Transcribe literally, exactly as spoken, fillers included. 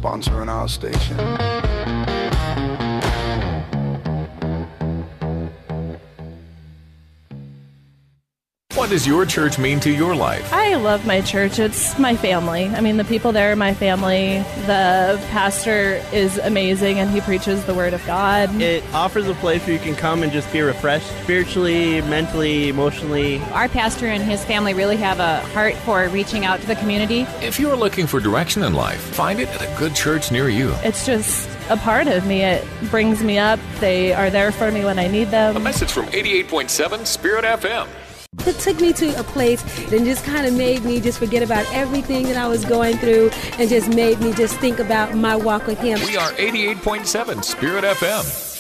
sponsoring our station. What does your church mean to your life? I love my church. It's my family. I mean, the people there are my family. The pastor is amazing, and he preaches the Word of God. It offers a place where you can come and just be refreshed spiritually, mentally, emotionally. Our pastor and his family really have a heart for reaching out to the community. If you are looking for direction in life, find it at a good church near you. It's just a part of me. It brings me up. They are there for me when I need them. A message from eighty-eight point seven Spirit F M. It took me to a place that just kind of made me just forget about everything that I was going through and just made me just think about my walk with Him. We are eighty-eight point seven Spirit F M.